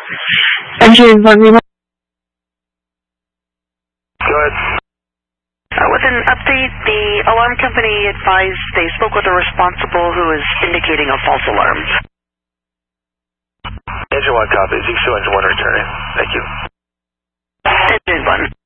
Engine 1, Go ahead. With an update, the alarm company advised they spoke with a responsible who is indicating a false alarm. Engine 1 copies. EQ Engine 1 returning. Thank you. Engine 1.